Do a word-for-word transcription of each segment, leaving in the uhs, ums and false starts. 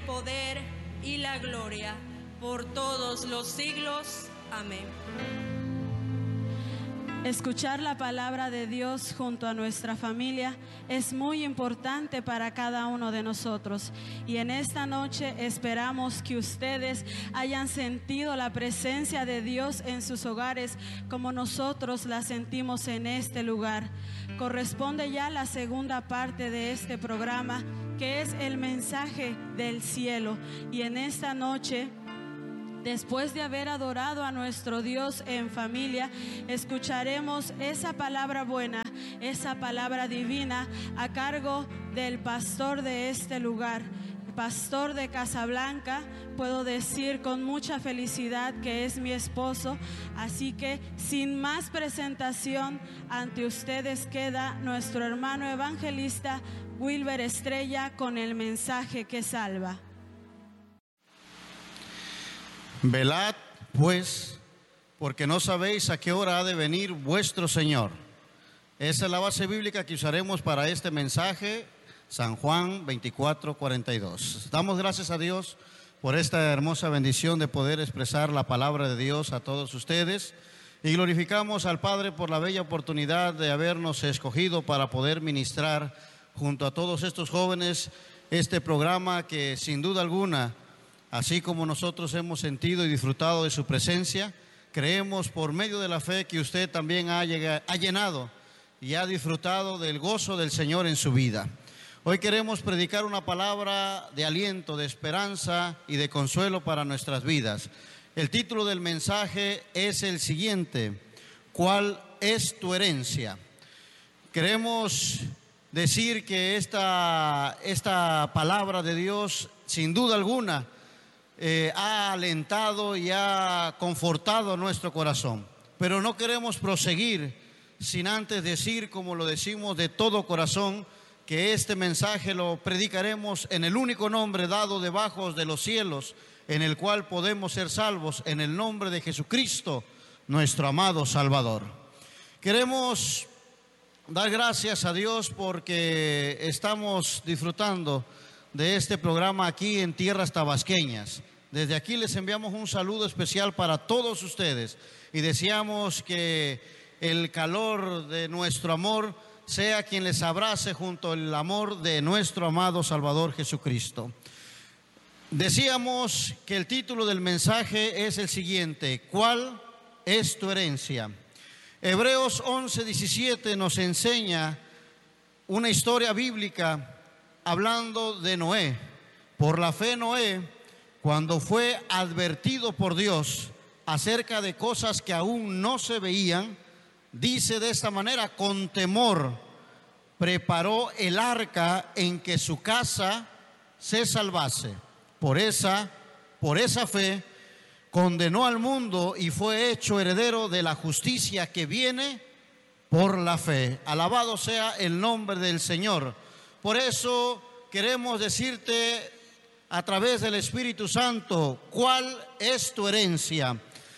poder y la gloria, por todos los siglos. Amén. Escuchar la palabra de Dios junto a nuestra familia es muy importante para cada uno de nosotros. Y en esta noche esperamos que ustedes hayan sentido la presencia de Dios en sus hogares como nosotros la sentimos en este lugar. Corresponde ya la segunda parte de este programa, que es el mensaje del cielo. Y en esta noche, después de haber adorado a nuestro Dios en familia, escucharemos esa palabra buena, esa palabra divina a cargo del pastor de este lugar, pastor de Casablanca. Puedo decir con mucha felicidad que es mi esposo. Así que sin más presentación, ante ustedes queda nuestro hermano evangelista Wilber Estrella con el mensaje que salva. Velad, pues, porque no sabéis a qué hora ha de venir vuestro Señor. Esa es la base bíblica que usaremos para este mensaje, San Juan veinticuatro, cuarenta y dos. Damos gracias a Dios por esta hermosa bendición de poder expresar la palabra de Dios a todos ustedes, y glorificamos al Padre por la bella oportunidad de habernos escogido para poder ministrar junto a todos estos jóvenes este programa que sin duda alguna, así como nosotros hemos sentido y disfrutado de su presencia, creemos por medio de la fe que usted también ha, llegado, ha llenado y ha disfrutado del gozo del Señor en su vida. Hoy queremos predicar una palabra de aliento, de esperanza y de consuelo para nuestras vidas. El título del mensaje es el siguiente: ¿cuál es tu herencia? Queremos decir que esta, esta palabra de Dios, sin duda alguna, Eh, ha alentado y ha confortado nuestro corazón, pero no queremos proseguir sin antes decir, como lo decimos de todo corazón, que este mensaje lo predicaremos en el único nombre dado debajo de los cielos, en el cual podemos ser salvos, en el nombre de Jesucristo, nuestro amado Salvador. Queremos dar gracias a Dios porque estamos disfrutando de este programa aquí en tierras tabasqueñas. Desde aquí les enviamos un saludo especial para todos ustedes y deseamos que el calor de nuestro amor sea quien les abrace junto al amor de nuestro amado Salvador Jesucristo. Decíamos que el título del mensaje es el siguiente: ¿cuál es tu herencia? Hebreos once, diecisiete nos enseña una historia bíblica hablando de Noé. Por la fe Noé, cuando fue advertido por Dios acerca de cosas que aún no se veían, dice de esta manera: con temor preparó el arca en que su casa se salvase. Por esa, por esa fe condenó al mundo y fue hecho heredero de la justicia que viene por la fe. Alabado sea el nombre del Señor. Por eso queremos decirte a través del Espíritu Santo, ¿cuál es tu herencia?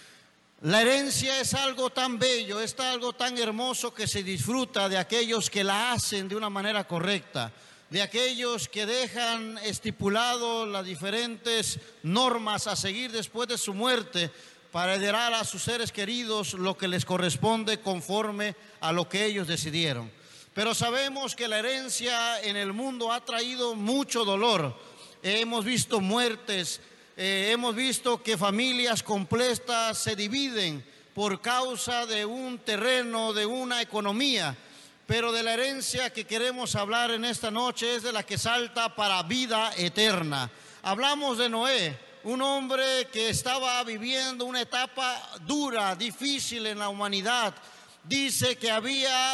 La herencia es algo tan bello, es algo tan hermoso que se disfruta de aquellos que la hacen de una manera correcta, de aquellos que dejan estipulado las diferentes normas a seguir después de su muerte para heredar a sus seres queridos lo que les corresponde conforme a lo que ellos decidieron. Pero sabemos que la herencia en el mundo ha traído mucho dolor. Hemos visto muertes, eh, hemos visto que familias completas se dividen por causa de un terreno, de una economía. Pero de la herencia que queremos hablar en esta noche es de la que salta para vida eterna. Hablamos de Noé, un hombre que estaba viviendo una etapa dura, difícil en la humanidad. Dice que había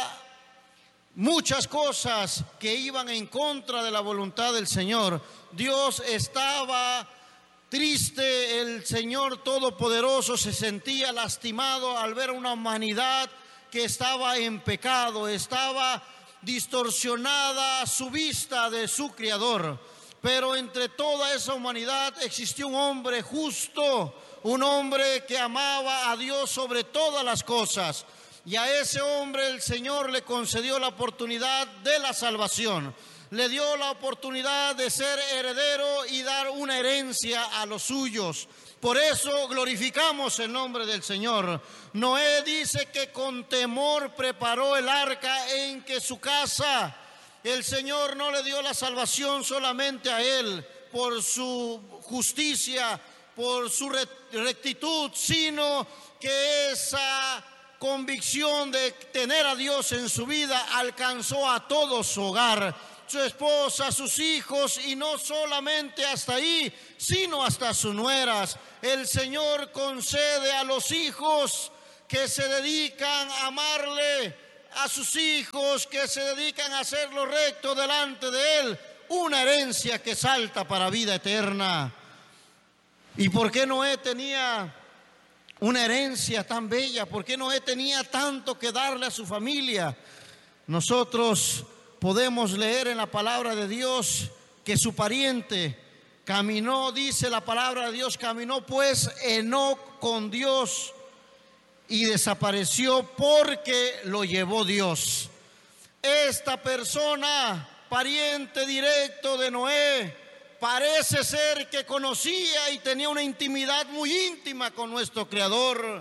muchas cosas que iban en contra de la voluntad del Señor. Dios estaba triste, el Señor Todopoderoso se sentía lastimado al ver una humanidad que estaba en pecado, estaba distorsionada su vista de su Creador. Pero entre toda esa humanidad existió un hombre justo, un hombre que amaba a Dios sobre todas las cosas. Y a ese hombre el Señor le concedió la oportunidad de la salvación. le dio la oportunidad de ser heredero y dar una herencia a los suyos. Por eso glorificamos el nombre del Señor. Noé dice que con temor preparó el arca en que su casa, el Señor no le dio la salvación solamente a él por su justicia, por su rectitud, sino que esa convicción de tener a Dios en su vida alcanzó a todo su hogar, su esposa, sus hijos, y no solamente hasta ahí, sino hasta sus nueras. El Señor concede a los hijos que se dedican a amarle, a sus hijos que se dedican a hacer lo recto delante de Él, una herencia que salta para vida eterna. ¿Y por qué Noé tenía una herencia tan bella? ¿Por qué Noé tenía tanto que darle a su familia? Nosotros podemos leer en la palabra de Dios que su pariente caminó, dice la palabra de Dios, caminó pues Enoc con Dios y desapareció porque lo llevó Dios. Esta persona, pariente directo de Noé, parece ser que conocía y tenía una intimidad muy íntima con nuestro Creador.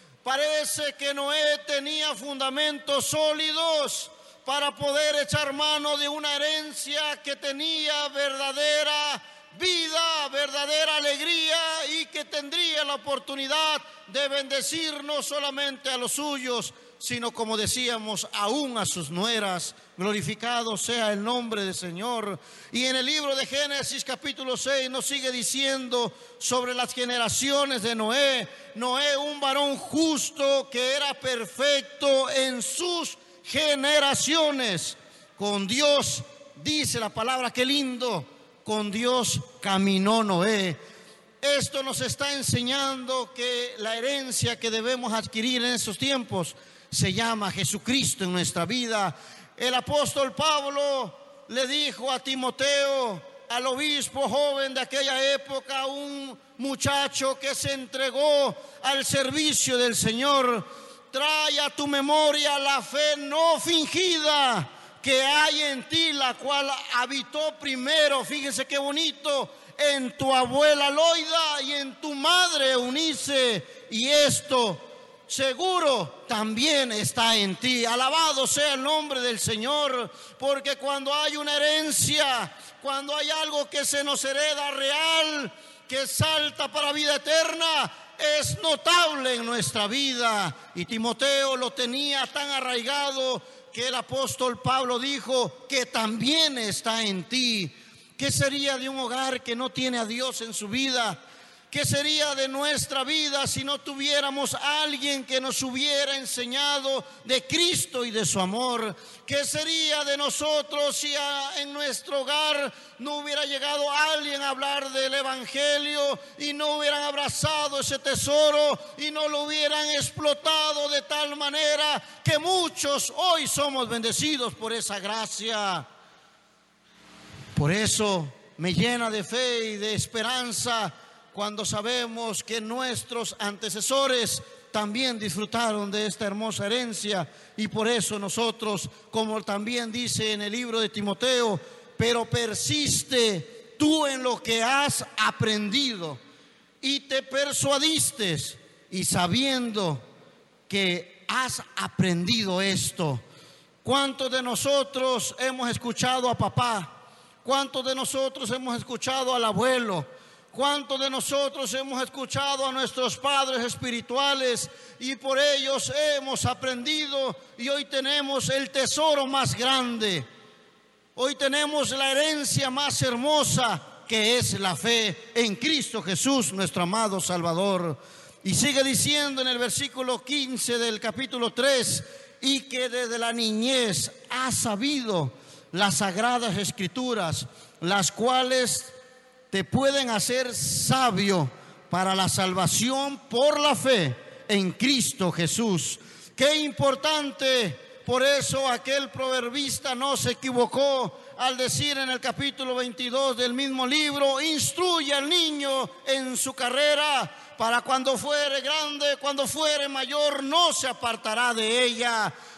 Parece que Noé tenía fundamentos sólidos para poder echar mano de una herencia que tenía verdadera vida, verdadera alegría, y que tendría la oportunidad de bendecir no solamente a los suyos, sino, como decíamos, aún a sus nueras. Glorificado sea el nombre del Señor. Y en el libro de Génesis capítulo seis nos sigue diciendo sobre las generaciones de Noé. Noé, un varón justo que era perfecto en sus generaciones. Con Dios, dice la palabra, qué lindo, con Dios caminó Noé. Esto nos está enseñando que la herencia que debemos adquirir en estos tiempos se llama Jesucristo en nuestra vida. El apóstol Pablo le dijo a Timoteo, al obispo joven de aquella época, un muchacho que se entregó al servicio del Señor: trae a tu memoria la fe no fingida que hay en ti, la cual habitó primero, fíjense qué bonito, en tu abuela Loida y en tu madre Eunice, y esto seguro también está en ti. Alabado sea el nombre del Señor, porque cuando hay una herencia, cuando hay algo que se nos hereda real, que salta para vida eterna, es notable en nuestra vida. Y Timoteo lo tenía tan arraigado que el apóstol Pablo dijo que también está en ti. ¿Qué sería de un hogar que no tiene a Dios en su vida? ¿Qué sería de nuestra vida si no tuviéramos a alguien que nos hubiera enseñado de Cristo y de su amor? ¿Qué sería de nosotros si a, en nuestro hogar no hubiera llegado alguien a hablar del Evangelio y no hubieran abrazado ese tesoro y no lo hubieran explotado de tal manera que muchos hoy somos bendecidos por esa gracia? Por eso me llena de fe y de esperanza cuando sabemos que nuestros antecesores también disfrutaron de esta hermosa herencia, y por eso nosotros, como también dice en el libro de Timoteo, pero persiste tú en lo que has aprendido y te persuadiste, y sabiendo que has aprendido esto. ¿Cuántos de nosotros hemos escuchado a papá? ¿Cuántos de nosotros hemos escuchado al abuelo? ¿Cuántos de nosotros hemos escuchado a nuestros padres espirituales y por ellos hemos aprendido, y hoy tenemos el tesoro más grande? Hoy tenemos la herencia más hermosa, que es la fe en Cristo Jesús, nuestro amado Salvador. Y sigue diciendo en el versículo quince del capítulo tres: y que desde la niñez has sabido las sagradas escrituras, las cuales te pueden hacer sabio para la salvación por la fe en Cristo Jesús. Qué importante. Por eso aquel proverbista no se equivocó al decir en el capítulo veintidós del mismo libro: instruye al niño en su carrera, para cuando fuere grande, cuando fuere mayor, no se apartará de ella.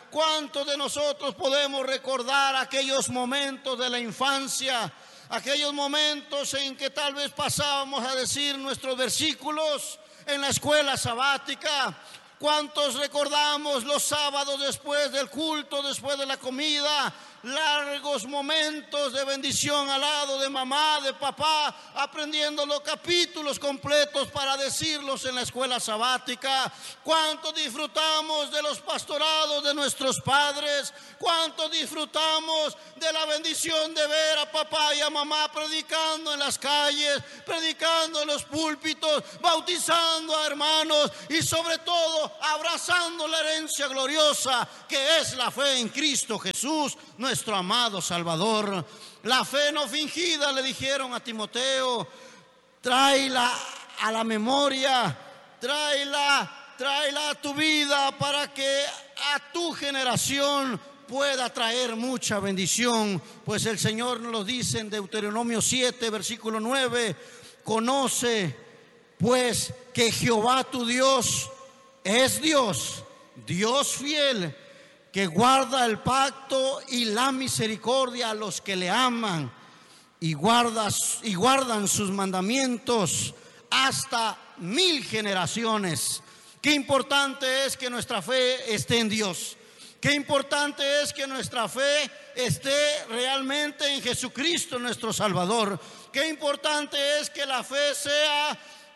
¿Cuántos de nosotros podemos recordar aquellos momentos de la infancia? Aquellos momentos en que tal vez pasábamos a decir nuestros versículos en la escuela sabática. ¿Cuántos recordamos los sábados después del culto, después de la comida? Largos momentos de bendición al lado de mamá, de papá, aprendiendo los capítulos completos para decirlos en la escuela sabática. ¿Cuánto disfrutamos de los pastorados de nuestros padres? ¿Cuánto disfrutamos de la bendición de ver a papá y a mamá predicando en las calles, predicando en los púlpitos, bautizando a hermanos y sobre todo abrazando la herencia gloriosa que es la fe en Cristo Jesús, nuestro amado Salvador? La fe no fingida, le dijeron a Timoteo, tráela a la memoria, tráela, tráela a tu vida para que a tu generación pueda traer mucha bendición. Pues el Señor nos lo dice en Deuteronomio siete, versículo nueve, conoce pues que Jehová tu Dios es Dios, Dios fiel, que guarda el pacto y la misericordia a los que le aman y, guardas, y guardan sus mandamientos hasta mil generaciones. Qué importante es que nuestra fe esté en Dios. Qué importante es que nuestra fe esté realmente en Jesucristo nuestro Salvador. Qué importante es que la fe sea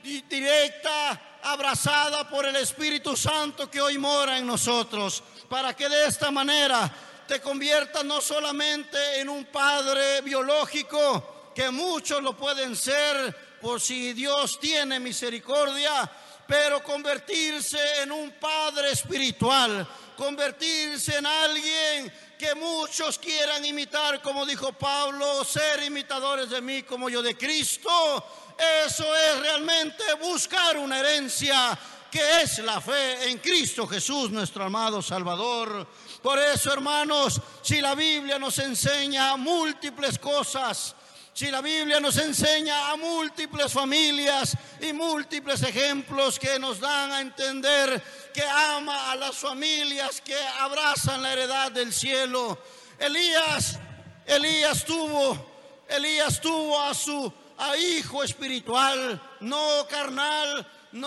directa, abrazada por el Espíritu Santo que hoy mora en nosotros, para que de esta manera te conviertas no solamente en un padre biológico, que muchos lo pueden ser por si Dios tiene misericordia, pero convertirse en un padre espiritual, convertirse en alguien que muchos quieran imitar, como dijo Pablo, ser imitadores de mí como yo de Cristo. Eso es realmente buscar una herencia que es la fe en Cristo Jesús, nuestro amado Salvador. Por eso, hermanos, si la Biblia nos enseña múltiples cosas, si la Biblia nos enseña a múltiples familias y múltiples ejemplos que nos dan a entender que ama a las familias que abrazan la heredad del cielo. Elías, Elías tuvo, Elías tuvo a su a hijo espiritual, no carnal,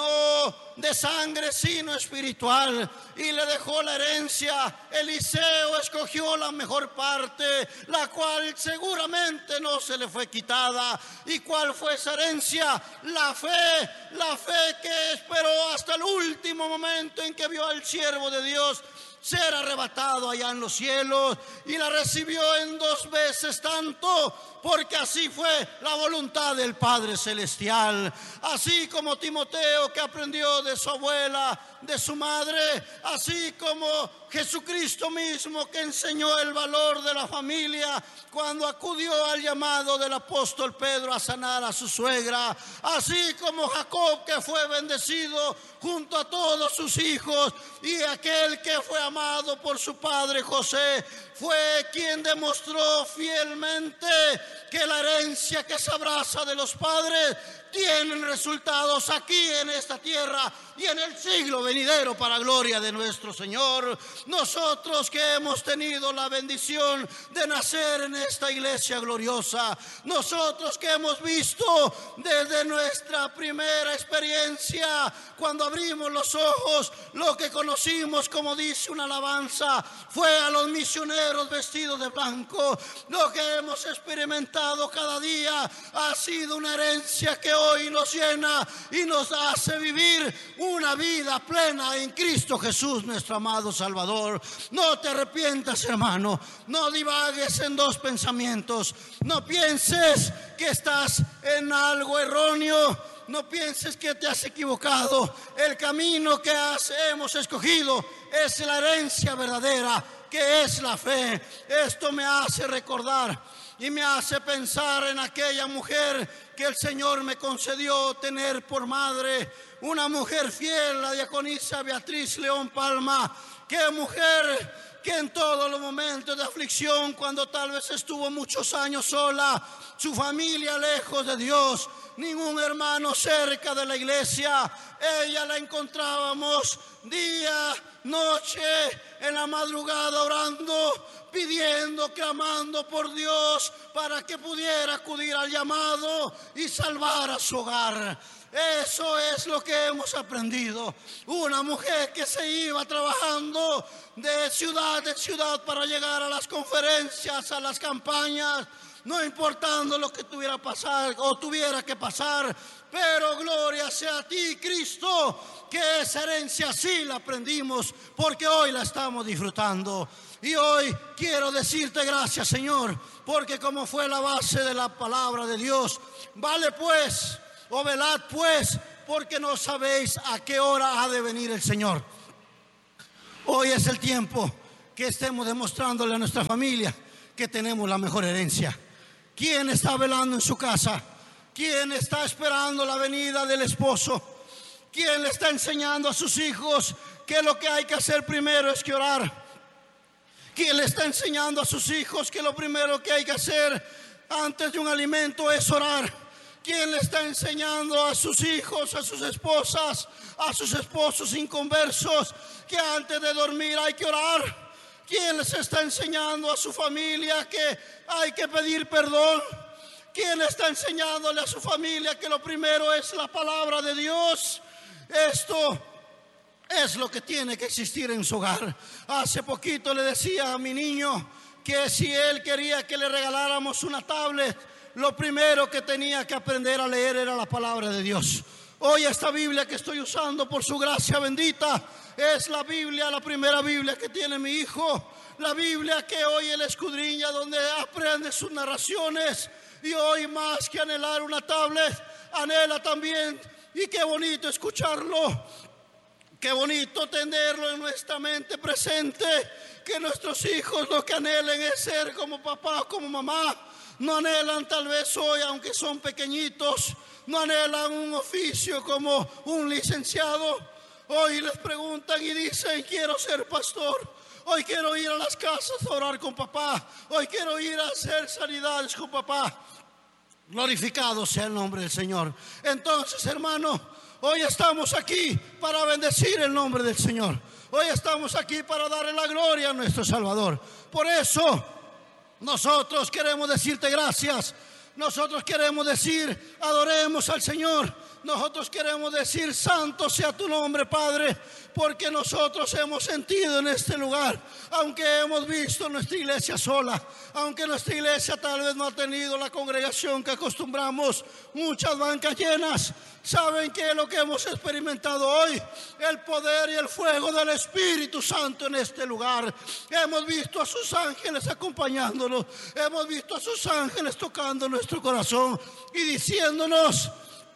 no de sangre, sino espiritual, y le dejó la herencia. Eliseo escogió la mejor parte, la cual seguramente no se le fue quitada. ¿Y cuál fue esa herencia? La fe, la fe que esperó hasta el último momento en que vio al siervo de Dios ser arrebatado allá en los cielos, y la recibió en dos veces tanto, porque así fue la voluntad del Padre Celestial. Así como Timoteo, que aprendió de su abuela, de su madre, así como Jesucristo mismo, que enseñó el valor de la familia cuando acudió al llamado del apóstol Pedro a sanar a su suegra, así como Jacob, que fue bendecido junto a todos sus hijos, y aquel que fue amado por su padre José fue quien demostró fielmente que la herencia que se abraza de los padres tienen resultados aquí en esta tierra y en el siglo venidero para gloria de nuestro Señor. Nosotros que hemos tenido la bendición de nacer en esta iglesia gloriosa, nosotros que hemos visto desde nuestra primera experiencia, cuando abrimos los ojos, lo que conocimos, como dice una alabanza, fue a los misioneros vestidos de blanco. Lo que hemos experimentado cada día ha sido una herencia que hoy nos llena y nos hace vivir una vida plena en Cristo Jesús, nuestro amado Salvador. No te arrepientas, hermano, no divagues en dos pensamientos, no pienses que estás en algo erróneo, no pienses que te has equivocado. El camino que has, hemos escogido es la herencia verdadera, que es la fe. Esto me hace recordar y me hace pensar en aquella mujer que el Señor me concedió tener por madre, una mujer fiel, la diaconisa Beatriz León Palma. Qué mujer que en todos los momentos de aflicción, cuando tal vez estuvo muchos años sola, su familia lejos de Dios, ningún hermano cerca de la iglesia. Ella la encontrábamos día, noche, en la madrugada orando, pidiendo, clamando por Dios para que pudiera acudir al llamado y salvar a su hogar. Eso es lo que hemos aprendido. Una mujer que se iba trabajando de ciudad en ciudad para llegar a las conferencias, a las campañas, no importando lo que tuviera pasar o tuviera que pasar. Pero gloria sea a ti, Cristo, que esa herencia sí la aprendimos, porque hoy la estamos disfrutando. Y hoy quiero decirte gracias, Señor, porque como fue la base de la palabra de Dios, vale pues, o velad pues, porque no sabéis a qué hora ha de venir el Señor. Hoy es el tiempo que estemos demostrándole a nuestra familia que tenemos la mejor herencia. ¿Quién está velando en su casa? ¿Quién está esperando la venida del esposo? ¿Quién le está enseñando a sus hijos que lo que hay que hacer primero es que orar? ¿Quién le está enseñando a sus hijos que lo primero que hay que hacer antes de un alimento es orar? ¿Quién le está enseñando a sus hijos, a sus esposas, a sus esposos inconversos que antes de dormir hay que orar? ¿Quién les está enseñando a su familia que hay que pedir perdón? ¿Quién está enseñándole a su familia que lo primero es la palabra de Dios? Esto es lo que tiene que existir en su hogar. Hace poquito le decía a mi niño que si él quería que le regaláramos una tablet, lo primero que tenía que aprender a leer era la palabra de Dios. Hoy esta Biblia que estoy usando por su gracia bendita es la Biblia, la primera Biblia que tiene mi hijo. La Biblia que hoy él escudriña, donde aprende sus narraciones. Y hoy más que anhelar una tablet, anhela también, y qué bonito escucharlo, qué bonito tenerlo en nuestra mente presente, que nuestros hijos lo que anhelen es ser como papá, como mamá. No anhelan tal vez hoy, aunque son pequeñitos, no anhelan un oficio como un licenciado. Hoy les preguntan y dicen: quiero ser pastor. Hoy quiero ir a las casas a orar con papá. Hoy quiero ir a hacer sanidades con papá. Glorificado sea el nombre del Señor. Entonces, hermano, hoy estamos aquí para bendecir el nombre del Señor. Hoy estamos aquí para darle la gloria a nuestro Salvador. Por eso nosotros queremos decirte gracias. Nosotros queremos decir: adoremos al Señor. Nosotros queremos decir: santo sea tu nombre, Padre, porque nosotros hemos sentido en este lugar, aunque hemos visto nuestra iglesia sola, aunque nuestra iglesia tal vez no ha tenido la congregación que acostumbramos, muchas bancas llenas. ¿Saben qué es lo que hemos experimentado hoy? El poder y el fuego del Espíritu Santo en este lugar. Hemos visto a sus ángeles acompañándonos, hemos visto a sus ángeles tocando nuestro corazón y diciéndonos,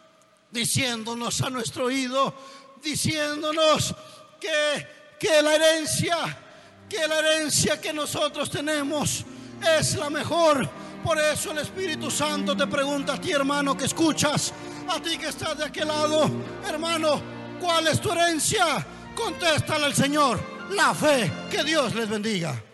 diciéndonos a nuestro oído, diciéndonos que, que la herencia, que la herencia que nosotros tenemos es la mejor. Por eso el Espíritu Santo te pregunta a ti, hermano, que escuchas, a ti que estás de aquel lado: hermano, ¿cuál es tu herencia? Contéstale al Señor: la fe. Que Dios les bendiga.